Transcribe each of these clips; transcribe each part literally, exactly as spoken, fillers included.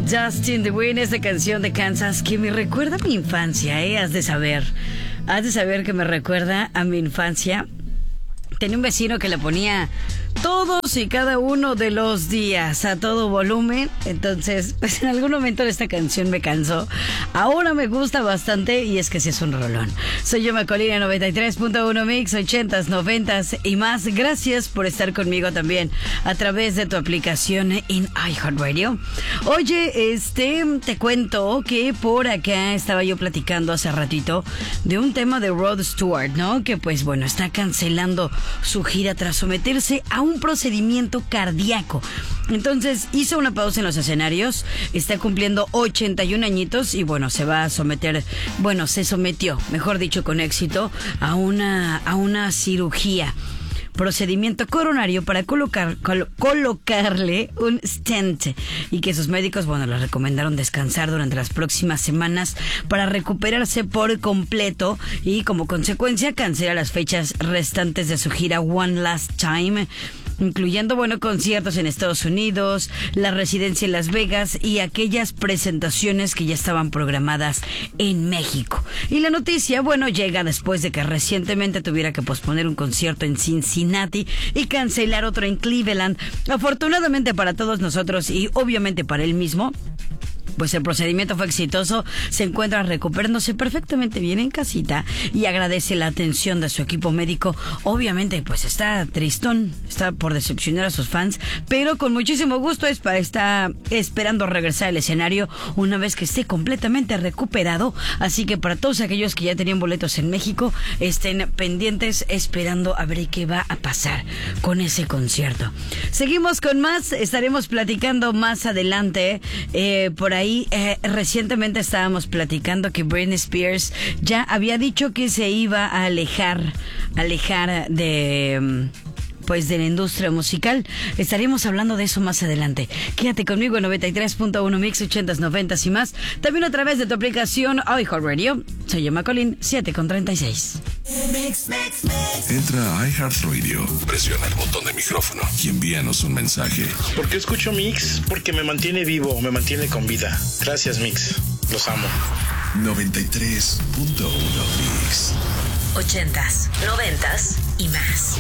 Justin Dewan, esta canción de Kansas que me recuerda a mi infancia, ¿eh? Has de saber. Has de saber que me recuerda a mi infancia. Tenía un vecino que le ponía todos y cada uno de los días a todo volumen. Entonces, pues en algún momento esta canción me cansó. Ahora me gusta bastante y es que sí es un rolón. Soy yo, Macolina, noventa y tres punto uno Mix, ochentas, noventas y más. Gracias por estar conmigo también a través de tu aplicación en iHeartRadio. Oye, este, te cuento que por acá estaba yo platicando hace ratito de un tema de Rod Stewart, ¿no? Que pues bueno, está cancelando su gira tras someterse a un procedimiento cardíaco. Entonces hizo una pausa en los escenarios, está cumpliendo ochenta y un añitos y bueno, se va a someter, bueno, se sometió, mejor dicho, con éxito a una, a una cirugía. Procedimiento coronario para colocar, col- colocarle un stent y que sus médicos, bueno, le recomendaron descansar durante las próximas semanas para recuperarse por completo y como consecuencia cancela las fechas restantes de su gira One Last Time, incluyendo, bueno, conciertos en Estados Unidos, la residencia en Las Vegas y aquellas presentaciones que ya estaban programadas en México. Y la noticia, bueno, llega después de que recientemente tuviera que posponer un concierto en Cincinnati y cancelar otro en Cleveland. Afortunadamente para todos nosotros y obviamente para él mismo, pues el procedimiento fue exitoso, se encuentra recuperándose perfectamente bien en casita y agradece la atención de su equipo médico. Obviamente, pues está tristón, está por decepcionar a sus fans, pero con muchísimo gusto es para, está esperando regresar al escenario una vez que esté completamente recuperado. Así que para todos aquellos que ya tenían boletos en México, estén pendientes esperando a ver qué va a pasar con ese concierto. Seguimos con más, estaremos platicando más adelante eh, por ahí. Ahí, eh, recientemente estábamos platicando que Britney Spears ya había dicho que se iba a alejar, alejar de, pues, de la industria musical. Estaremos hablando de eso más adelante. Quédate conmigo en noventa y tres punto uno Mix, ochentas, noventas y más. También a través de tu aplicación iHeartRadio. Soy yo, Macolín, siete con treinta y seis. Mix, mix, mix. Entra a iHeartRadio, presiona el botón de micrófono y envíanos un mensaje. ¿Por qué escucho Mix? Porque me mantiene vivo, me mantiene con vida. Gracias, Mix. Los amo. noventa y tres punto uno Mix. Ochentas, noventas y más.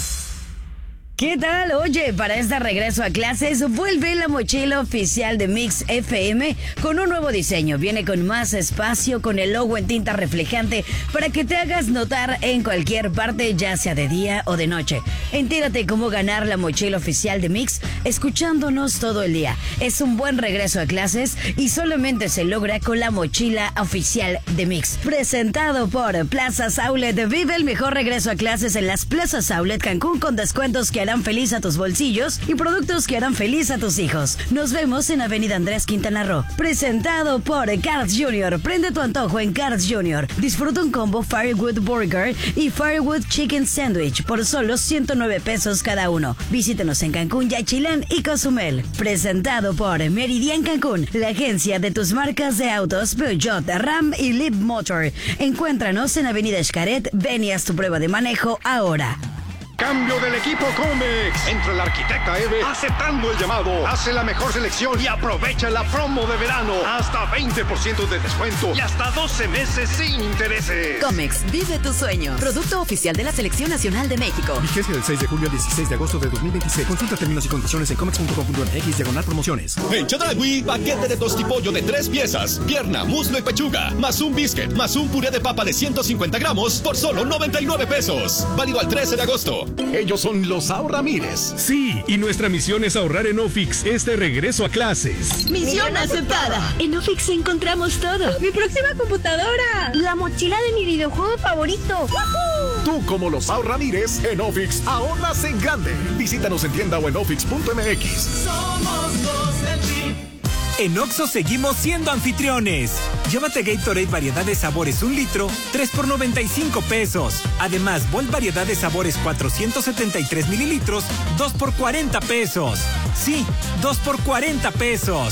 ¿Qué tal? Oye, para este regreso a clases, vuelve la mochila oficial de Mix F M con un nuevo diseño. Viene con más espacio, con el logo en tinta reflejante para que te hagas notar en cualquier parte, ya sea de día o de noche. Entérate cómo ganar la mochila oficial de Mix escuchándonos todo el día. Es un buen regreso a clases y solamente se logra con la mochila oficial de Mix. Presentado por Plazas Outlet. Vive el mejor regreso a clases en las Plazas Outlet Cancún con descuentos que harán feliz a tus bolsillos y productos que harán feliz a tus hijos. Nos vemos en Avenida Andrés Quintana Roo. Presentado por Carl's junior Prende tu antojo en Carl's junior Disfruta un combo Firewood Burger y Firewood Chicken Sandwich por solo ciento nueve pesos cada uno. Visítenos en Cancún, Yaxchilán y Cozumel. Presentado por Meridian Cancún, la agencia de tus marcas de autos Peugeot, Ram y Leap Motor. Encuéntranos en Avenida Xcaret. Ven y haz tu prueba de manejo ahora. Cambio del equipo Comex. Entra la arquitecta Eve aceptando el llamado. Hace la mejor selección y aprovecha la promo de verano. Hasta veinte por ciento de descuento y hasta doce meses sin intereses. Comex, vive tu sueño. Producto oficial de la Selección Nacional de México. Vigencia del seis de julio al dieciséis de agosto de dos mil veintiséis. Consulta términos y condiciones en comex punto com punto m x diagonal promociones. En Chedraui, paquete de tostipollo de tres piezas, pierna, muslo y pechuga, más un biscuit, más un puré de papa de ciento cincuenta gramos por solo noventa y nueve pesos. Válido al trece de agosto. Ellos son los Ahorramires. Sí, y nuestra misión es ahorrar en Ofix este regreso a clases. Misión aceptada. En Ofix encontramos todo. Mi próxima computadora. La mochila de mi videojuego favorito. ¡Woohoo! Tú, como los Ahorramires, en Ofix ahorras en grande. Visítanos en tienda o en ofix punto m x. Somos los del Team. En Oxxo seguimos siendo anfitriones. Llévate Gatorade variedad de sabores un litro, tres por noventa y cinco pesos. Además, Volt variedad de sabores cuatrocientos setenta y tres mililitros, dos por cuarenta pesos. Sí, dos por cuarenta pesos.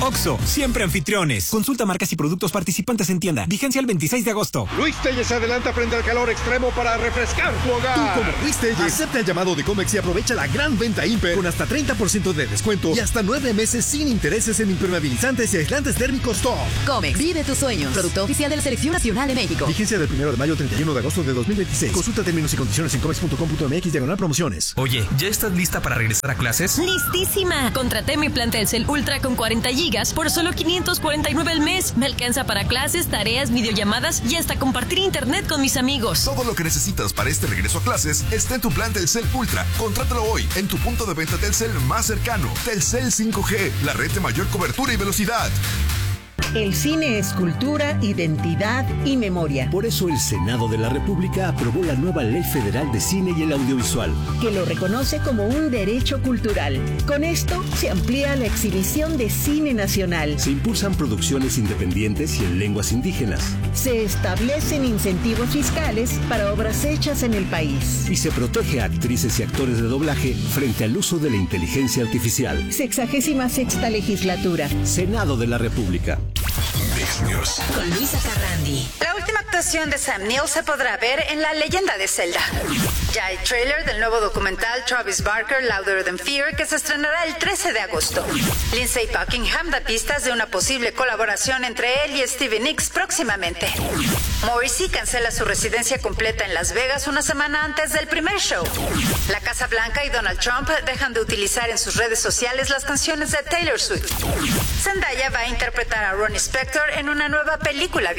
Oxxo, siempre anfitriones. Consulta marcas y productos participantes en tienda. Vigencia el veintiséis de agosto. Luis Telles se adelanta frente al calor extremo para refrescar tu hogar. Tú como Luis Telles, acepta el llamado de Comex y aprovecha la gran venta Imper con hasta treinta por ciento de descuento y hasta nueve meses sin intereses en impermeabilizantes y aislantes térmicos top. Comex, vive tus sueños. Producto oficial de la Selección Nacional de México. Vigencia del primero de mayo al treinta y uno de agosto de dos mil veintiséis. Consulta términos y condiciones en comex punto com punto m x diagonal promociones. Oye, ¿ya estás lista para regresar a clases? ¡Listísima! Contraté mi plan Telcel Ultra con cuarenta gigas por solo quinientos cuarenta y nueve al mes. Me alcanza para clases, tareas, videollamadas y hasta compartir internet con mis amigos. Todo lo que necesitas para este regreso a clases está en tu plan Telcel Ultra. Contrátalo hoy en tu punto de venta Telcel más cercano. Telcel cinco G, la red de mayor cobertura y velocidad. El cine es cultura, identidad y memoria. Por eso el Senado de la República aprobó la nueva Ley Federal de Cine y el Audiovisual, que lo reconoce como un derecho cultural. Con esto se amplía la exhibición de cine nacional. Se impulsan producciones independientes y en lenguas indígenas. Se establecen incentivos fiscales para obras hechas en el país. Y se protege a actrices y actores de doblaje frente al uso de la inteligencia artificial. Sexagésima sexta legislatura. Senado de la República. Mix News. Con Luisa Carrandi. La última actuación de Sam Neill se podrá ver en La Leyenda de Zelda. Ya hay trailer del nuevo documental Travis Barker, Louder Than Fear, que se estrenará el trece de agosto. Lindsay Buckingham da pistas de una posible colaboración entre él y Stevie Nicks próximamente. Morrissey cancela su residencia completa en Las Vegas una semana antes del primer show. La Casa Blanca y Donald Trump dejan de utilizar en sus redes sociales las canciones de Taylor Swift. Zendaya va a interpretar a Ronnie Spector en una nueva película